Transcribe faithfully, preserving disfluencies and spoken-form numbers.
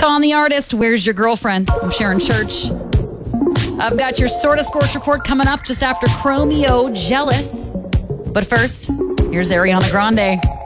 Calling the artist, Where's Your Girlfriend? I'm Sharon Church. I've got your sort of sports report coming up just after Chromeo Jealous. But first, here's Ariana Grande.